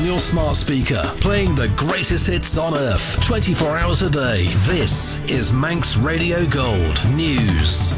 your smart speaker, playing the greatest hits on earth, 24 hours a day. This is Manx Radio Gold News.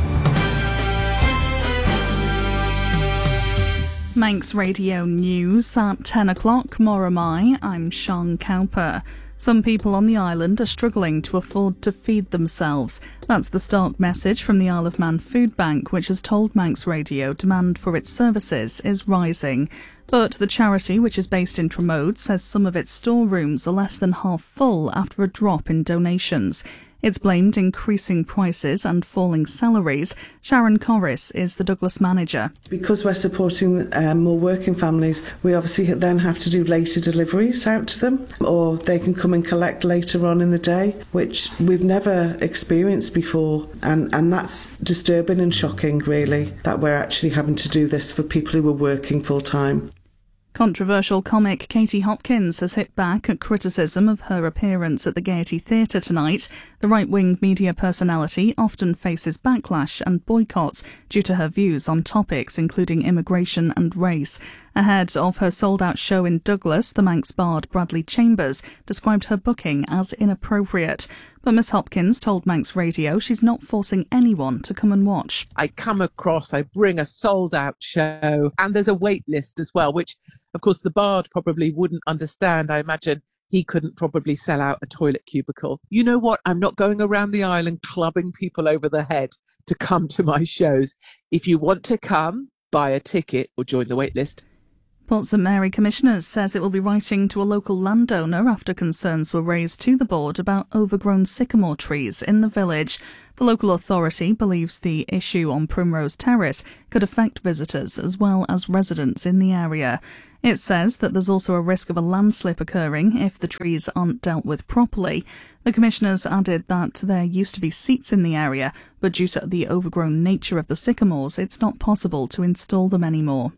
Manx Radio News at 10 o'clock. More am I. I'm Sean Cowper. Some people on the island are struggling to afford to feed themselves. That's the stark message from the Isle of Man Food Bank, which has told Manx Radio demand for its services is rising. But the charity, which is based in Tramode, says some of its storerooms are less than half full after a drop in donations. It's blamed increasing prices and falling salaries. Sharon Corris is the Douglas manager. Because we're supporting more working families, we obviously then have to do later deliveries out to them, or they can come and collect later on in the day, which we've never experienced before. And that's disturbing and shocking, really, that we're actually having to do this for people who are working full time. Controversial comic Katie Hopkins has hit back at criticism of her appearance at the Gaiety Theatre tonight. The right-wing media personality often faces backlash and boycotts due to her views on topics including immigration and race. Ahead of her sold-out show in Douglas, the Manx bard Bradley Chambers described her booking as inappropriate. But Miss Hopkins told Manx Radio she's not forcing anyone to come and watch. I come across, I bring a sold-out show, and there's a wait list as well, which, of course, the bard probably wouldn't understand. I imagine he couldn't probably sell out a toilet cubicle. You know what? I'm not going around the island clubbing people over the head to come to my shows. If you want to come, buy a ticket or join the wait list. Port St Mary Commissioners says it will be writing to a local landowner after concerns were raised to the board about overgrown sycamore trees in the village. The local authority believes the issue on Primrose Terrace could affect visitors as well as residents in the area. It says that there's also a risk of a landslip occurring if the trees aren't dealt with properly. The commissioners added that there used to be seats in the area, but due to the overgrown nature of the sycamores, it's not possible to install them anymore.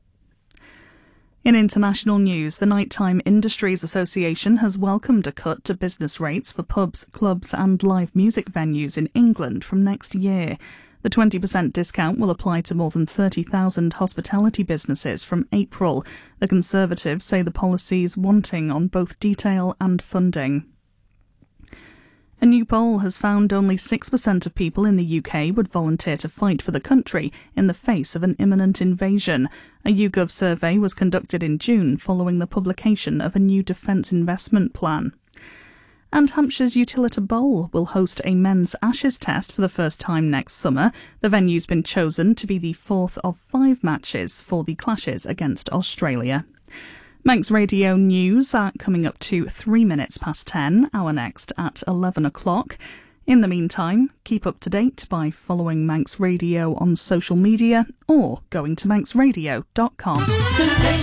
In international news, the Nighttime Industries Association has welcomed a cut to business rates for pubs, clubs and live music venues in England from next year. The 20% discount will apply to more than 30,000 hospitality businesses from April. The Conservatives say the policy's wanting on both detail and funding. A new poll has found only 6% of people in the UK would volunteer to fight for the country in the face of an imminent invasion. A YouGov survey was conducted in June following the publication of a new defence investment plan. And Hampshire's Utilita Bowl will host a men's Ashes test for the first time next summer. The venue's been chosen to be the fourth of 5 matches for the clashes against Australia. Manx Radio News are coming up to 3 minutes past 10, our next at 11 o'clock. In the meantime, keep up to date by following Manx Radio on social media or going to manxradio.com.